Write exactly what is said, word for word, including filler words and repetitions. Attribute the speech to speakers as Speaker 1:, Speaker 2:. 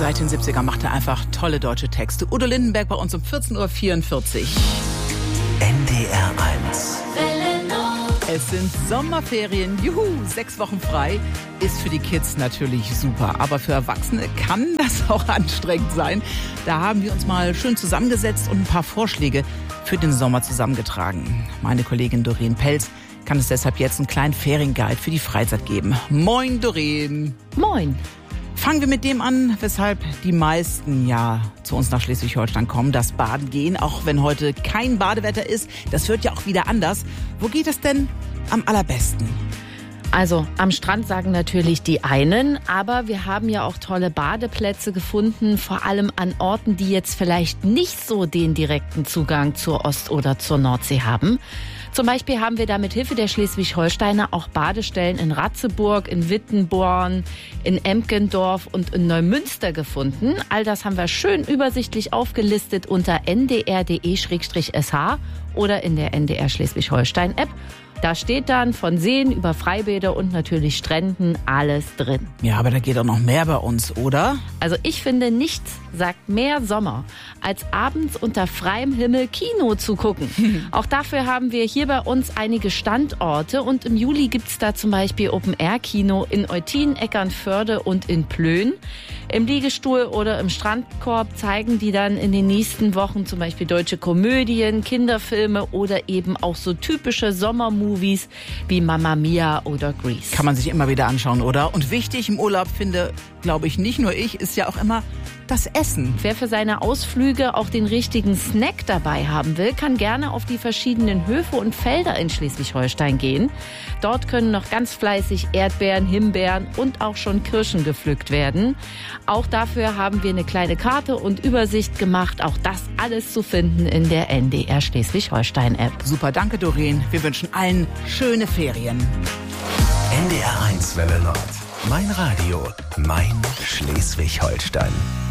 Speaker 1: seit den siebzigern macht er einfach tolle deutsche Texte. Udo Lindenberg bei uns um vierzehn Uhr vierundvierzig.
Speaker 2: N D R eins.
Speaker 1: Es sind Sommerferien. Juhu, sechs Wochen frei. Ist für die Kids natürlich super. Aber für Erwachsene kann das auch anstrengend sein. Da haben wir uns mal schön zusammengesetzt und ein paar Vorschläge für den Sommer zusammengetragen. Meine Kollegin Doreen Pelz kann es deshalb jetzt einen kleinen Ferienguide für die Freizeit geben. Moin, Doreen.
Speaker 3: Moin.
Speaker 1: Fangen wir mit dem an, weshalb die meisten ja zu uns nach Schleswig-Holstein kommen, das Baden gehen, auch wenn heute kein Badewetter ist. Das wird ja auch wieder anders. Wo geht es denn am allerbesten?
Speaker 3: Also am Strand sagen natürlich die einen, aber wir haben ja auch tolle Badeplätze gefunden, vor allem an Orten, die jetzt vielleicht nicht so den direkten Zugang zur Ost- oder zur Nordsee haben. Zum Beispiel haben wir da mit Hilfe der Schleswig-Holsteiner auch Badestellen in Ratzeburg, in Wittenborn, in Emkendorf und in Neumünster gefunden. All das haben wir schön übersichtlich aufgelistet unter n d r punkt d e slash s h oder in der N D R Schleswig-Holstein-App. Da steht dann von Seen über Freibäder und natürlich Stränden alles drin.
Speaker 1: Ja, aber da geht auch noch mehr bei uns, oder?
Speaker 3: Also ich finde, nichts sagt mehr Sommer, als abends unter freiem Himmel Kino zu gucken. Auch dafür haben wir hier bei uns einige Standorte und im Juli gibt's da zum Beispiel Open-Air-Kino in Eutin, Eckernförde und in Plön. Im Liegestuhl oder im Strandkorb zeigen die dann in den nächsten Wochen zum Beispiel deutsche Komödien, Kinderfilme oder eben auch so typische Sommermovies wie Mamma Mia oder Grease.
Speaker 1: Kann man sich immer wieder anschauen, oder? Und wichtig im Urlaub, finde, glaube ich, nicht nur ich, ist ja auch immer das Essen.
Speaker 3: Wer für seine Ausflüge auch den richtigen Snack dabei haben will, kann gerne auf die verschiedenen Höfe und Felder in Schleswig-Holstein gehen. Dort können noch ganz fleißig Erdbeeren, Himbeeren und auch schon Kirschen gepflückt werden. Auch dafür haben wir eine kleine Karte und Übersicht gemacht. Auch das alles zu finden in der N D R Schleswig-Holstein-App.
Speaker 1: Super, danke Doreen. Wir wünschen allen schöne Ferien.
Speaker 2: N D R eins Welle Nord. Mein Radio, mein Schleswig-Holstein.